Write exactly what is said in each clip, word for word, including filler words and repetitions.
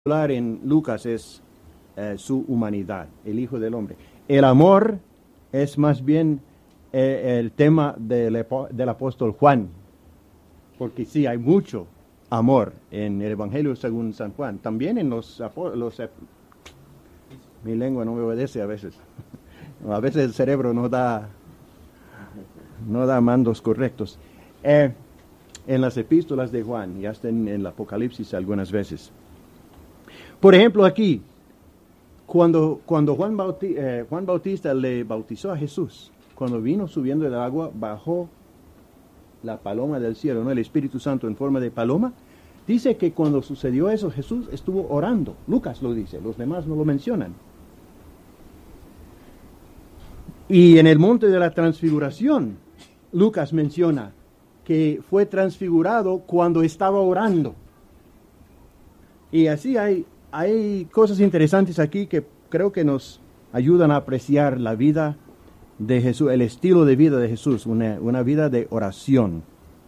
en Lucas es eh, su humanidad, el Hijo del Hombre. El amor es más bien eh, el tema del, del apóstol Juan, porque sí, hay mucho amor en el Evangelio según San Juan. También en los... los mi lengua no me obedece a veces. A veces el cerebro no da, no da mandos correctos. Eh, en las epístolas de Juan y hasta en, en el Apocalipsis algunas veces. Por ejemplo, aquí, cuando, cuando Juan, Bauti, eh, Juan Bautista le bautizó a Jesús, cuando vino subiendo del agua, bajó la paloma del cielo, ¿no? El Espíritu Santo en forma de paloma. Dice que cuando sucedió eso, Jesús estuvo orando. Lucas lo dice, los demás no lo mencionan. Y en el monte de la transfiguración, Lucas menciona que fue transfigurado cuando estaba orando. Y así hay, hay cosas interesantes aquí que creo que nos ayudan a apreciar la vida de Jesús, el estilo de vida de Jesús, una, una vida de oración.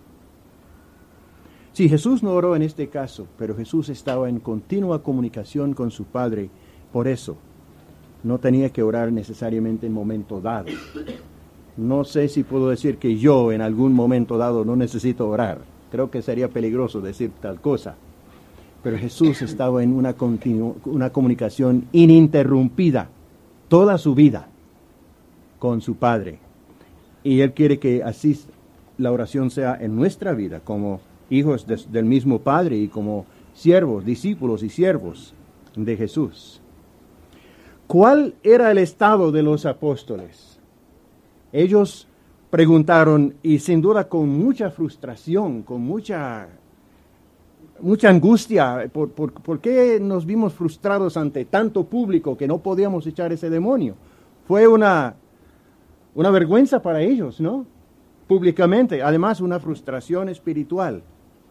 Sí, Jesús no oró en este caso, pero Jesús estaba en continua comunicación con su Padre, por eso no tenía que orar necesariamente en momento dado. No sé si puedo decir que yo en algún momento dado no necesito orar. Creo que sería peligroso decir tal cosa. Pero Jesús estaba en una, continu- una comunicación ininterrumpida toda su vida con su Padre. Y Él quiere que así la oración sea en nuestra vida, como hijos de, del mismo Padre y como siervos, discípulos y siervos de Jesús. ¿Cuál era el estado de los apóstoles? Ellos preguntaron, y sin duda con mucha frustración, con mucha, mucha angustia, ¿por, por, ¿por qué nos vimos frustrados ante tanto público que no podíamos echar ese demonio? Fue una, una vergüenza para ellos, ¿no? Públicamente, además una frustración espiritual.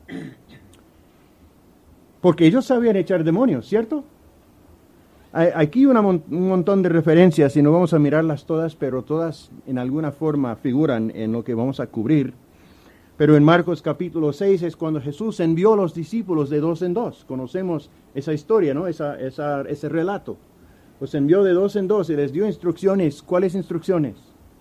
Porque ellos sabían echar demonios, ¿cierto? Aquí una, un montón de referencias y no vamos a mirarlas todas, pero todas en alguna forma figuran en lo que vamos a cubrir. Pero en Marcos capítulo seis es cuando Jesús envió a los discípulos de dos en dos. Conocemos esa historia, ¿no? Esa, esa, ese relato. Los envió de dos en dos y les dio instrucciones. ¿Cuáles instrucciones?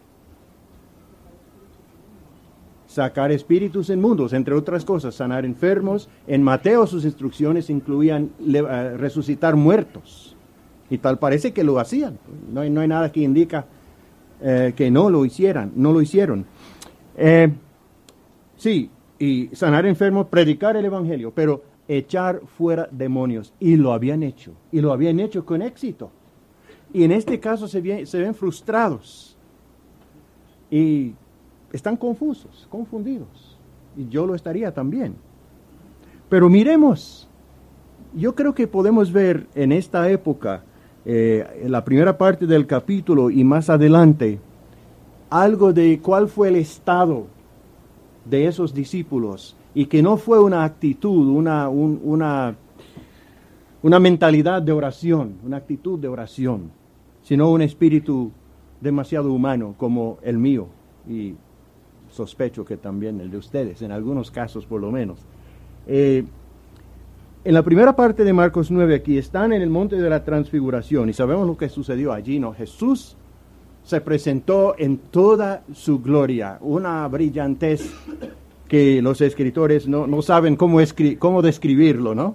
Sacar espíritus inmundos, entre otras cosas, sanar enfermos. En Mateo sus instrucciones incluían le, uh, resucitar muertos. Y tal parece que lo hacían. No hay, no hay nada que indica eh, que no lo hicieran, no lo hicieron. Eh, sí, y sanar enfermos, predicar el evangelio, pero echar fuera demonios. Y lo habían hecho. Y lo habían hecho con éxito. Y en este caso se, ve, se ven frustrados. Y están confusos, confundidos. Y yo lo estaría también. Pero miremos. Yo creo que podemos ver en esta época, Eh, en la primera parte del capítulo y más adelante, algo de cuál fue el estado de esos discípulos y que no fue una actitud, una, un, una, una mentalidad de oración, una actitud de oración, sino un espíritu demasiado humano como el mío y sospecho que también el de ustedes, en algunos casos por lo menos. Eh, En la primera parte de Marcos nueve aquí, están en el monte de la transfiguración y sabemos lo que sucedió allí, ¿no? Jesús se presentó en toda su gloria, una brillantez que los escritores no, no saben cómo, escri- cómo describirlo, ¿no?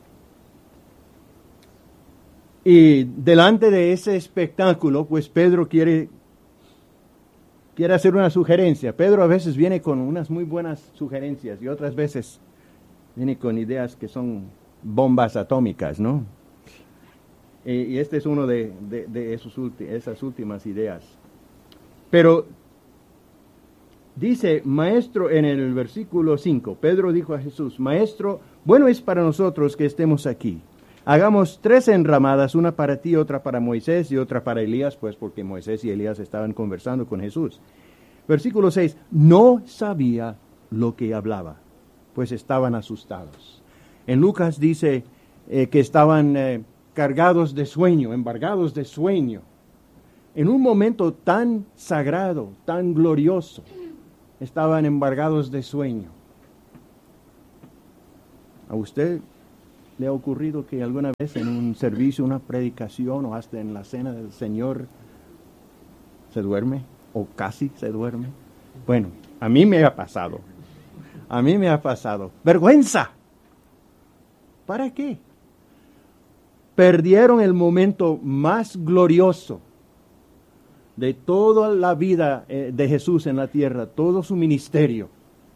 Y delante de ese espectáculo, pues Pedro quiere, quiere hacer una sugerencia. Pedro a veces viene con unas muy buenas sugerencias y otras veces viene con ideas que son bombas atómicas, ¿no? Eh, y este es uno de, de, de esos ulti- esas últimas ideas. Pero dice, maestro, en el versículo cinco, Pedro dijo a Jesús, maestro, bueno es para nosotros que estemos aquí. Hagamos tres enramadas, una para ti, otra para Moisés y otra para Elías, pues porque Moisés y Elías estaban conversando con Jesús. Versículo seis, no sabía lo que hablaba, pues estaban asustados. En Lucas dice eh, que estaban eh, cargados de sueño, embargados de sueño. En un momento tan sagrado, tan glorioso, estaban embargados de sueño. ¿A usted le ha ocurrido que alguna vez en un servicio, una predicación o hasta en la cena del Señor se duerme o casi se duerme? Bueno, a mí me ha pasado. A mí me ha pasado. ¡Vergüenza! ¿Para qué? Perdieron el momento más glorioso de toda la vida de Jesús en la tierra, todo su ministerio.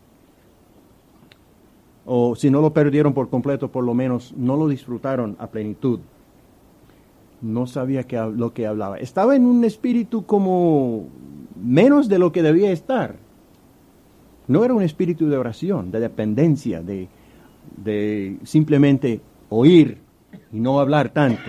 O si no lo perdieron por completo, por lo menos no lo disfrutaron a plenitud. No sabía que, lo que hablaba. Estaba en un espíritu como menos de lo que debía estar. No era un espíritu de oración, de dependencia, de, de simplemente oír y no hablar tanto.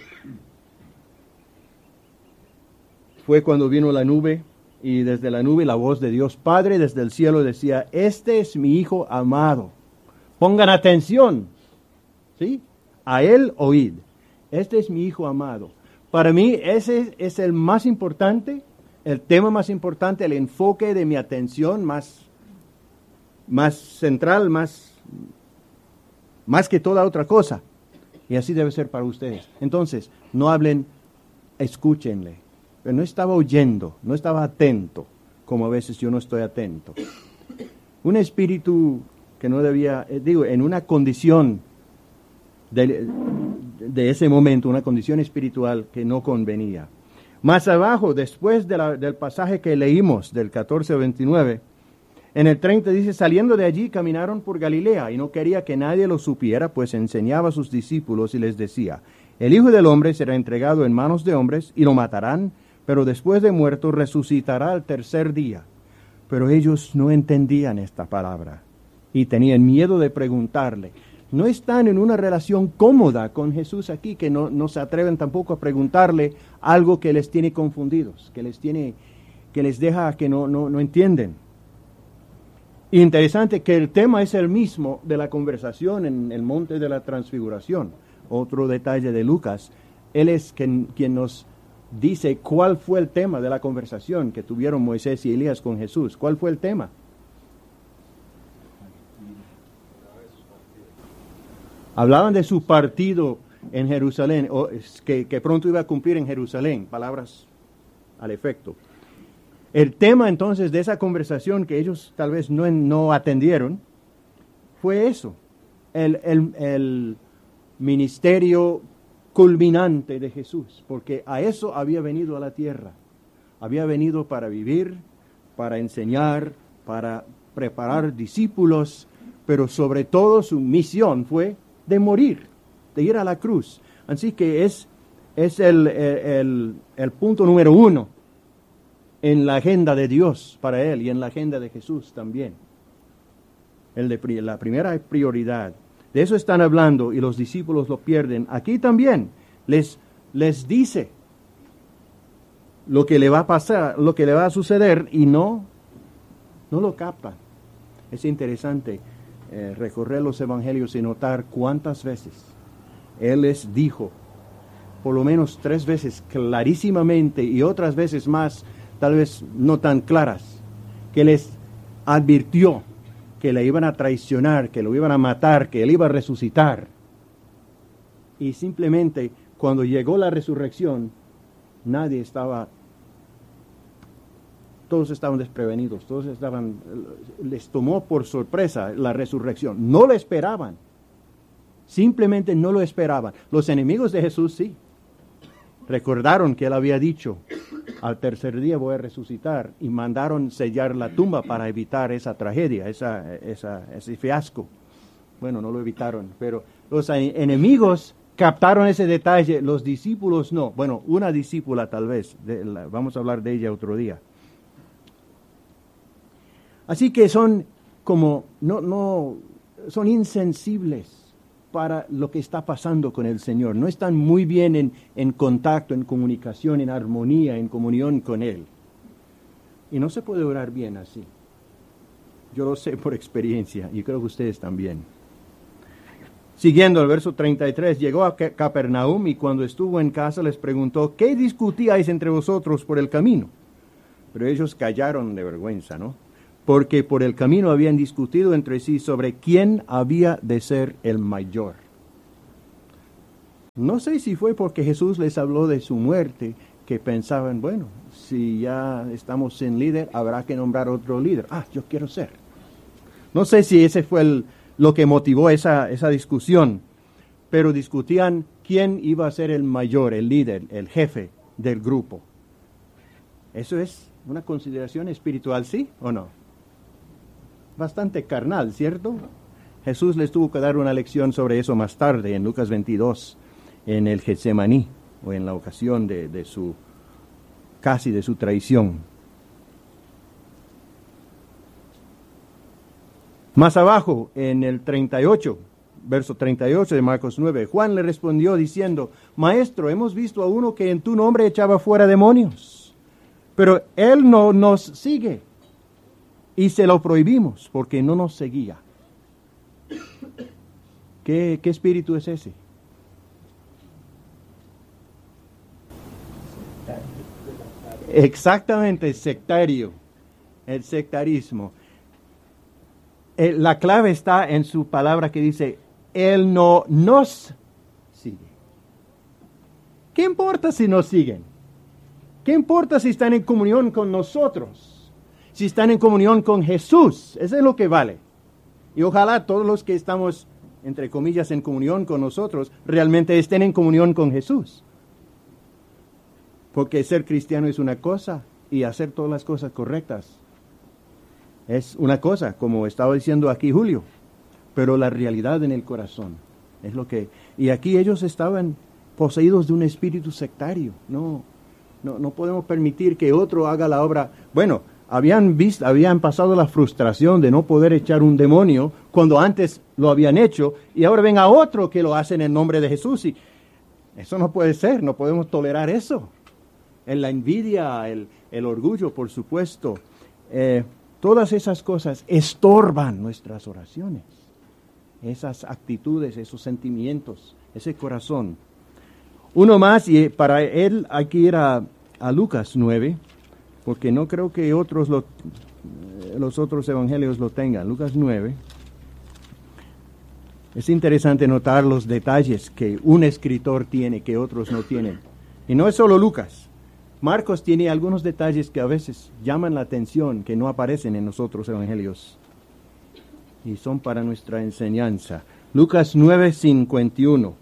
Fue cuando vino la nube y desde la nube la voz de Dios Padre desde el cielo decía: este es mi Hijo amado. Pongan atención, ¿sí? A él oíd. Este es mi Hijo amado. Para mí ese es el más importante, el tema más importante, el enfoque de mi atención más, más central, más, más que toda otra cosa. Y así debe ser para ustedes. Entonces, no hablen, escúchenle. Pero no estaba oyendo, no estaba atento, como a veces yo no estoy atento. Un espíritu que no debía, eh, digo, en una condición de, de ese momento, una condición espiritual que no convenía. Más abajo, después de la, del pasaje que leímos, del catorce a veintinueve, en el treinta dice: saliendo de allí caminaron por Galilea, y no quería que nadie lo supiera, pues enseñaba a sus discípulos y les decía: el Hijo del Hombre será entregado en manos de hombres, y lo matarán, pero después de muerto resucitará al tercer día. Pero ellos no entendían esta palabra y tenían miedo de preguntarle. No están en una relación cómoda con Jesús aquí, que no, no se atreven tampoco a preguntarle algo que les tiene confundidos, que les tiene, que les deja que no, no, no entienden. Interesante que el tema es el mismo de la conversación en el monte de la transfiguración. Otro detalle de Lucas, él es quien, quien nos dice cuál fue el tema de la conversación que tuvieron Moisés y Elías con Jesús. ¿Cuál fue el tema? Hablaban de su partido en Jerusalén, o que, que pronto iba a cumplir en Jerusalén, palabras al efecto. El tema entonces de esa conversación que ellos tal vez no, no atendieron fue eso, el, el, el ministerio culminante de Jesús, porque a eso había venido a la tierra. Había venido para vivir, para enseñar, para preparar discípulos, pero sobre todo su misión fue de morir, de ir a la cruz. Así que es, es el, el, el punto número uno en la agenda de Dios para él y en la agenda de Jesús también. El de, la primera prioridad. De eso están hablando y los discípulos lo pierden. Aquí también les, les dice lo que le va a pasar, lo que le va a suceder y no, no lo captan. Es interesante eh, recorrer los evangelios y notar cuántas veces Él les dijo, por lo menos tres veces clarísimamente y otras veces más, tal vez no tan claras, que les advirtió que le iban a traicionar, que lo iban a matar, que él iba a resucitar. Y simplemente cuando llegó la resurrección, nadie estaba, todos estaban desprevenidos, todos estaban, les tomó por sorpresa la resurrección. No lo esperaban, simplemente no lo esperaban. Los enemigos de Jesús sí. Recordaron que él había dicho, al tercer día voy a resucitar, y mandaron sellar la tumba para evitar esa tragedia, esa, esa, ese fiasco. Bueno, no lo evitaron, pero los enemigos captaron ese detalle, los discípulos no. Bueno, una discípula tal vez, de la, vamos a hablar de ella otro día. Así que son como, no, no, son insensibles para lo que está pasando con el Señor. No están muy bien en, en contacto, en comunicación, en armonía, en comunión con Él. Y no se puede orar bien así. Yo lo sé por experiencia y creo que ustedes también. Siguiendo el verso treinta y tres, llegó a Capernaum y cuando estuvo en casa les preguntó, ¿qué discutíais entre vosotros por el camino? Pero ellos callaron de vergüenza, ¿no? Porque por el camino habían discutido entre sí sobre quién había de ser el mayor. No sé si fue porque Jesús les habló de su muerte, que pensaban, bueno, si ya estamos sin líder, habrá que nombrar otro líder. Ah, yo quiero ser. No sé si ese fue el, lo que motivó esa, esa discusión, pero discutían quién iba a ser el mayor, el líder, el jefe del grupo. ¿Eso es una consideración espiritual, sí o no? Bastante carnal, ¿cierto? Jesús les tuvo que dar una lección sobre eso más tarde, en Lucas veintidós, en el Getsemaní, o en la ocasión de, de su, casi de su traición. Más abajo, en el treinta y ocho, verso treinta y ocho de Marcos nueve, Juan le respondió diciendo, Maestro, hemos visto a uno que en tu nombre echaba fuera demonios, pero él no nos sigue, y se lo prohibimos porque no nos seguía. ¿Qué, qué espíritu es ese? Exactamente, sectario, el sectarismo. El, la clave está en su palabra que dice, Él no nos sigue. ¿Qué importa si nos siguen? ¿Qué importa si están en comunión con nosotros? Si están en comunión con Jesús, eso es lo que vale. Y ojalá todos los que estamos, entre comillas, en comunión con nosotros, realmente estén en comunión con Jesús. Porque ser cristiano es una cosa y hacer todas las cosas correctas es una cosa, como estaba diciendo aquí Julio, pero la realidad en el corazón es lo que... Y aquí ellos estaban poseídos de un espíritu sectario. No, no, no podemos permitir que otro haga la obra. Bueno, habían visto, habían pasado la frustración de no poder echar un demonio cuando antes lo habían hecho y ahora ven a otro que lo hace en el nombre de Jesús y eso no puede ser, no podemos tolerar eso. En la envidia, el, el orgullo, por supuesto, eh, todas esas cosas estorban nuestras oraciones, esas actitudes, esos sentimientos, ese corazón. Uno más, y para él hay que ir a, a Lucas nueve, porque no creo que otros lo, los otros evangelios lo tengan. Lucas nueve. Es interesante notar los detalles que un escritor tiene que otros no tienen. Y no es solo Lucas. Marcos tiene algunos detalles que a veces llaman la atención, que no aparecen en los otros evangelios. Y son para nuestra enseñanza. Lucas nueve, cincuenta y uno.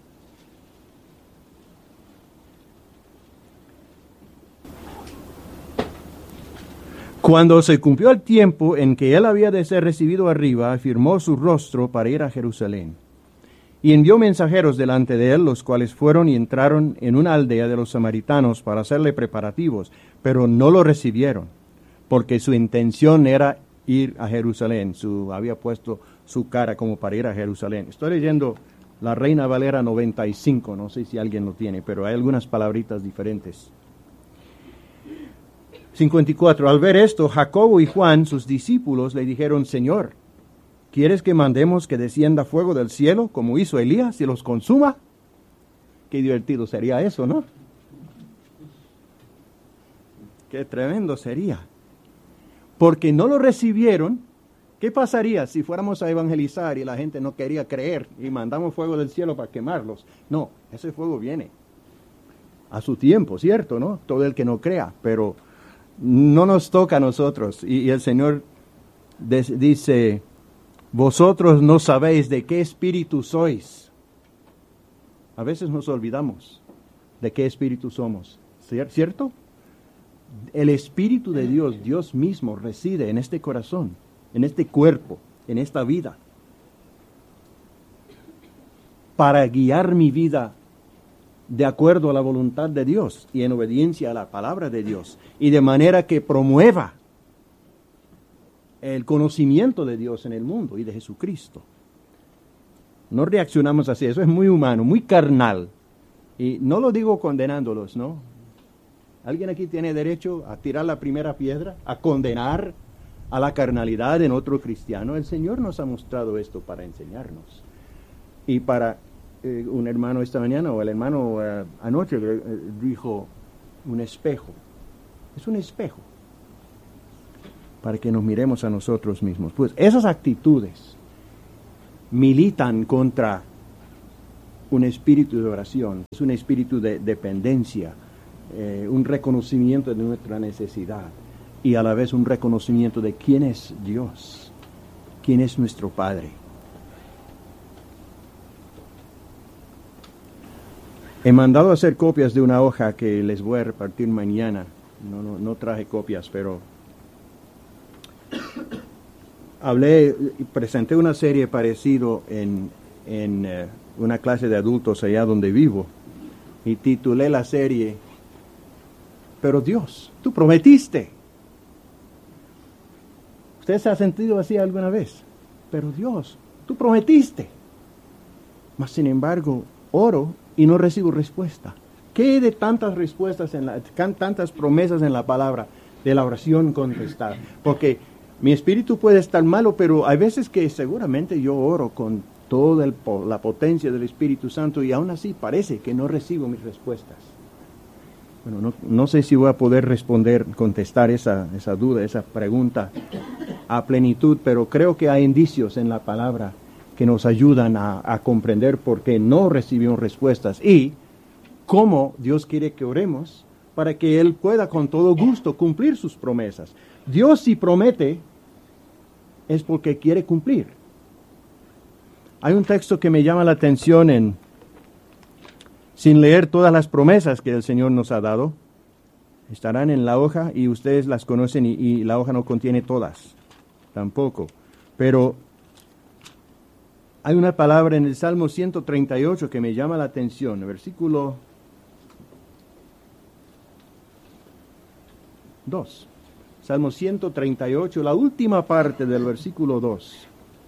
Cuando se cumplió el tiempo en que él había de ser recibido arriba, afirmó su rostro para ir a Jerusalén. Y envió mensajeros delante de él, los cuales fueron y entraron en una aldea de los samaritanos para hacerle preparativos, pero no lo recibieron, porque su intención era ir a Jerusalén. Su, había puesto su cara como para ir a Jerusalén. Estoy leyendo la Reina Valera noventa y cinco, no sé si alguien lo tiene, pero hay algunas palabritas diferentes. cincuenta y cuatro. Al ver esto, Jacobo y Juan, sus discípulos, le dijeron, Señor, ¿quieres que mandemos que descienda fuego del cielo, como hizo Elías, y los consuma? Qué divertido sería eso, ¿no? Qué tremendo sería. Porque no lo recibieron. ¿Qué pasaría si fuéramos a evangelizar y la gente no quería creer y mandamos fuego del cielo para quemarlos? No, ese fuego viene a su tiempo, ¿cierto? ¿No? Todo el que no crea, pero no nos toca a nosotros. Y, y el Señor des, dice... Vosotros no sabéis de qué espíritu sois. A veces nos olvidamos de qué espíritu somos, ¿cierto? El Espíritu de Dios, Dios mismo, reside en este corazón, en este cuerpo, en esta vida, para guiar mi vida de acuerdo a la voluntad de Dios y en obediencia a la palabra de Dios, y de manera que promueva el conocimiento de Dios en el mundo y de Jesucristo. No reaccionamos así, eso es muy humano, muy carnal. Y no lo digo condenándolos, ¿no? ¿Alguien aquí tiene derecho a tirar la primera piedra, a condenar a la carnalidad en otro cristiano? El Señor nos ha mostrado esto para enseñarnos. Y para eh, un hermano esta mañana, o el hermano eh, anoche eh, dijo, un espejo. Es un espejo, para que nos miremos a nosotros mismos. Pues esas actitudes militan contra un espíritu de oración, es un espíritu de dependencia, eh, un reconocimiento de nuestra necesidad y a la vez un reconocimiento de quién es Dios, quién es nuestro Padre. He mandado a hacer copias de una hoja que les voy a repartir mañana. No, no, no traje copias, pero hablé y presenté una serie parecido en, en uh, una clase de adultos allá donde vivo y titulé la serie Pero Dios, tú prometiste. ¿Usted se ha sentido así alguna vez? Pero Dios, tú prometiste. Mas sin embargo, oro y no recibo respuesta. ¿Qué de tantas respuestas, en la, tantas promesas en la palabra de la oración contestada? Porque mi espíritu puede estar malo, pero hay veces que seguramente yo oro con toda el, la potencia del Espíritu Santo y aún así parece que no recibo mis respuestas. Bueno, no, no sé si voy a poder responder, contestar esa, esa duda, esa pregunta a plenitud, pero creo que hay indicios en la palabra que nos ayudan a, a comprender por qué no recibimos respuestas y cómo Dios quiere que oremos para que Él pueda con todo gusto cumplir sus promesas. Dios si promete es porque quiere cumplir. Hay un texto que me llama la atención en, sin leer todas las promesas que el Señor nos ha dado. Estarán en la hoja y ustedes las conocen y, y la hoja no contiene todas, tampoco. Pero hay una palabra en el Salmo ciento treinta y ocho que me llama la atención, el versículo dos. Salmo ciento treinta y ocho, la última parte del versículo dos.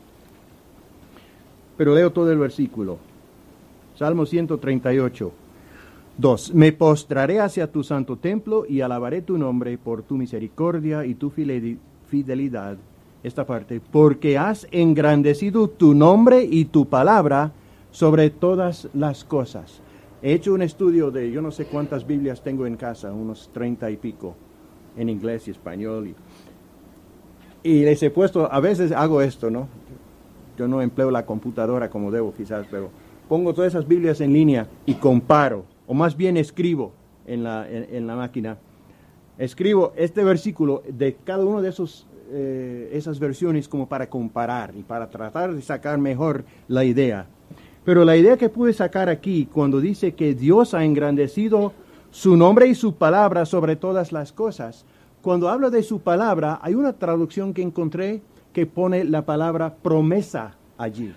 Pero leo todo el versículo. Salmo ciento treinta y ocho, dos. Me postraré hacia tu santo templo y alabaré tu nombre por tu misericordia y tu fidelidad. Esta parte, porque has engrandecido tu nombre y tu palabra sobre todas las cosas. He hecho un estudio de yo no sé cuántas Biblias tengo en casa, unos treinta y pico, en inglés y español. Y, y les he puesto, a veces hago esto, ¿no? Yo no empleo la computadora como debo quizás, pero pongo todas esas Biblias en línea y comparo, o más bien escribo en la, en, en la máquina. Escribo este versículo de cada uno de esos Eh, esas versiones como para comparar y para tratar de sacar mejor la idea. Pero la idea que pude sacar aquí cuando dice que Dios ha engrandecido su nombre y su palabra sobre todas las cosas, cuando habla de su palabra hay una traducción que encontré que pone la palabra promesa allí.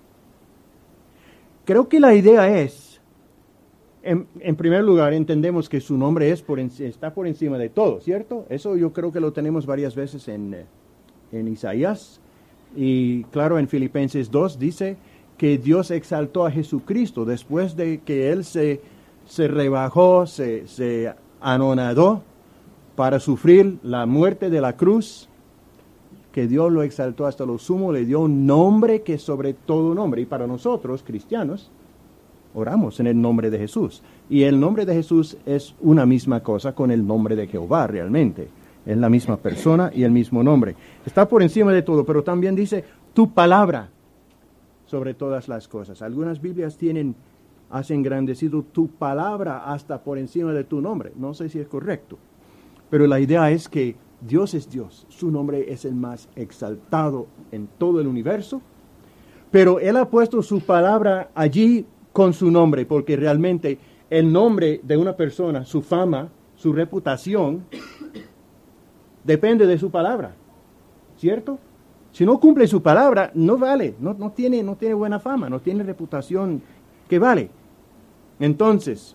Creo que la idea es, en, en primer lugar, entendemos que su nombre es por, está por encima de todo, ¿cierto? Eso yo creo que lo tenemos varias veces en, en Isaías. Y claro, en Filipenses dos dice que Dios exaltó a Jesucristo después de que Él se, se rebajó, se, se anonadó para sufrir la muerte de la cruz, que Dios lo exaltó hasta lo sumo, le dio un nombre que sobre todo nombre. Y para nosotros, cristianos, oramos en el nombre de Jesús. Y el nombre de Jesús es una misma cosa con el nombre de Jehová realmente. Es la misma persona y el mismo nombre. Está por encima de todo, pero también dice tu palabra sobre todas las cosas. Algunas Biblias tienen, has engrandecido tu palabra hasta por encima de tu nombre. No sé si es correcto. Pero la idea es que Dios es Dios. Su nombre es el más exaltado en todo el universo. Pero Él ha puesto su palabra allí con su nombre, porque realmente el nombre de una persona, su fama, su reputación, depende de su palabra, ¿cierto? Si no cumple su palabra, no vale, no, no tiene, no tiene buena fama, no tiene reputación que vale. Entonces,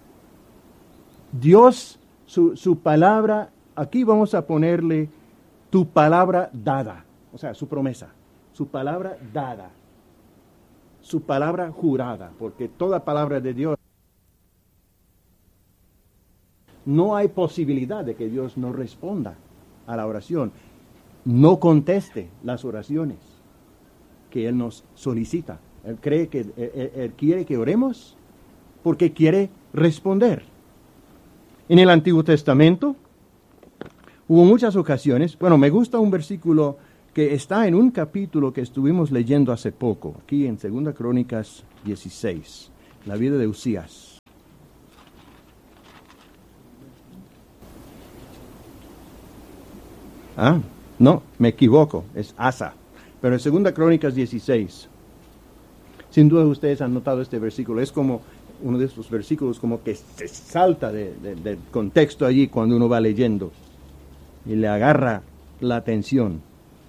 Dios, su, su palabra, aquí vamos a ponerle tu palabra dada, o sea, su promesa, su palabra dada. Su palabra jurada, porque toda palabra de Dios, no hay posibilidad de que Dios no responda a la oración, no conteste las oraciones que Él nos solicita. Él cree que, él, él quiere que oremos porque quiere responder. En el Antiguo Testamento hubo muchas ocasiones, bueno, me gusta un versículo que está en un capítulo que estuvimos leyendo hace poco, aquí en Segunda Crónicas dieciséis. la vida de Usías. Ah, no, me equivoco, es Asa. Pero en Segunda Crónicas dieciséis, sin duda ustedes han notado este versículo, es como uno de estos versículos como que se salta de, de, del contexto allí cuando uno va leyendo y le agarra la atención.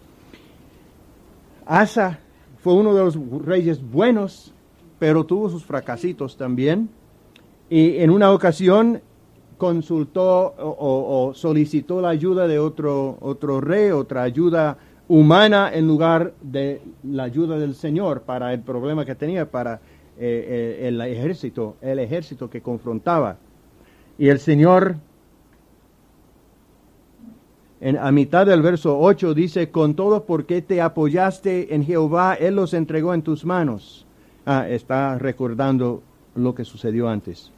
Asa fue uno de los reyes buenos, pero tuvo sus fracasitos también, y en una ocasión consultó o, o, o solicitó la ayuda de otro, otro rey, otra ayuda humana en lugar de la ayuda del Señor para el problema que tenía, para eh, eh, el ejército, el ejército que confrontaba. Y el Señor, en, a mitad del verso ocho, dice, con todo porque te apoyaste en Jehová, Él los entregó en tus manos. Ah, está recordando lo que sucedió antes.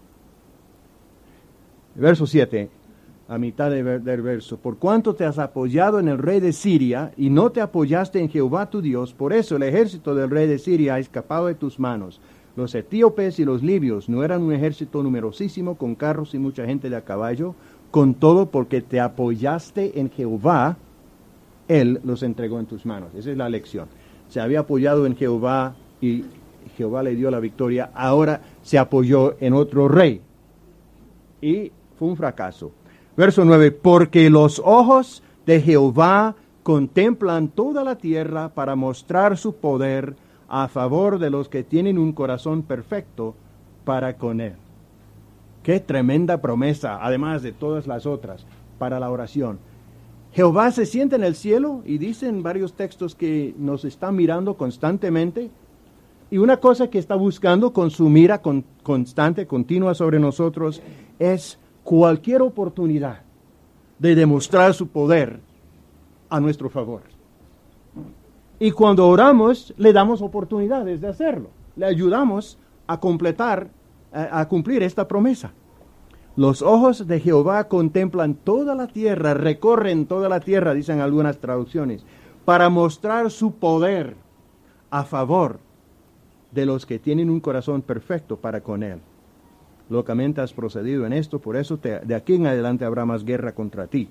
Verso siete, a mitad de, del verso, por cuanto te has apoyado en el rey de Siria y no te apoyaste en Jehová tu Dios, por eso el ejército del rey de Siria ha escapado de tus manos. Los etíopes y los libios no eran un ejército numerosísimo con carros y mucha gente de a caballo, con todo porque te apoyaste en Jehová, Él los entregó en tus manos. Esa es la lección. Se había apoyado en Jehová y Jehová le dio la victoria, ahora se apoyó en otro rey y fue un fracaso. Verso nueve, porque los ojos de Jehová contemplan toda la tierra para mostrar su poder a favor de los que tienen un corazón perfecto para con Él. Qué tremenda promesa, además de todas las otras, para la oración. Jehová se sienta en el cielo y dicen varios textos que nos está mirando constantemente. Y una cosa que está buscando con su mira con, constante, continua sobre nosotros, es cualquier oportunidad de demostrar su poder a nuestro favor. Y cuando oramos, le damos oportunidades de hacerlo. Le ayudamos a completar, a, a cumplir esta promesa. Los ojos de Jehová contemplan toda la tierra, recorren toda la tierra, dicen algunas traducciones, para mostrar su poder a favor de los que tienen un corazón perfecto para con Él. Locamente has procedido en esto, por eso te, de aquí en adelante habrá más guerra contra ti.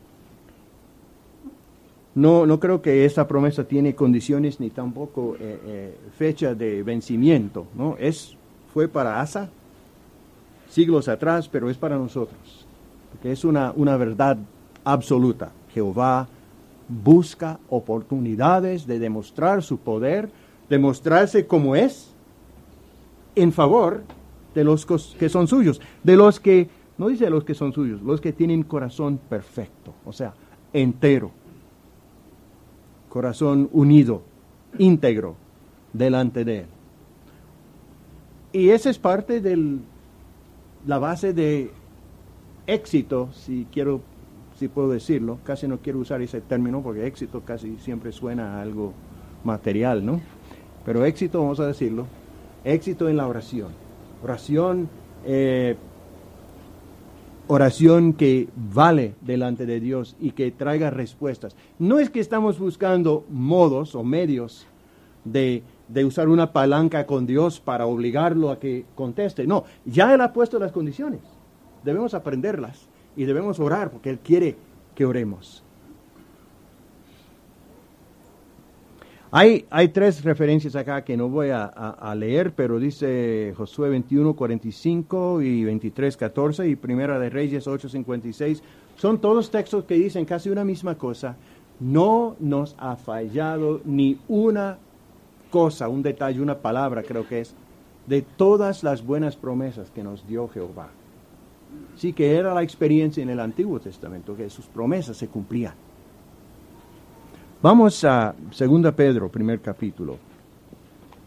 No, no creo que esta promesa tiene condiciones ni tampoco eh, eh, fecha de vencimiento, ¿no? Es, fue para Asa siglos atrás, pero es para nosotros, porque es una, una verdad absoluta. Jehová busca oportunidades de demostrar su poder, demostrarse como es, en favor de los que son suyos, de los que, no dice los que son suyos, los que tienen corazón perfecto, o sea, entero, corazón unido, íntegro, delante de Él. Y esa es parte de la base de éxito, si quiero, si puedo decirlo, casi no quiero usar ese término porque éxito casi siempre suena a algo material, ¿no? Pero éxito, vamos a decirlo, éxito en la oración. Oración, eh, oración que vale delante de Dios y que traiga respuestas. No es que estamos buscando modos o medios de, de usar una palanca con Dios para obligarlo a que conteste. No, ya Él ha puesto las condiciones. Debemos aprenderlas y debemos orar porque Él quiere que oremos. Hay, hay tres referencias acá que no voy a, a, a leer, pero dice Josué veintiuno, cuarenta y cinco y veintitrés, catorce y Primera de Reyes ocho, cincuenta y seis. Son todos textos que dicen casi una misma cosa. No nos ha fallado ni una cosa, un detalle, una palabra creo que es, de todas las buenas promesas que nos dio Jehová. Sí que era la experiencia en el Antiguo Testamento, que sus promesas se cumplían. Vamos a Segunda Pedro, primer capítulo.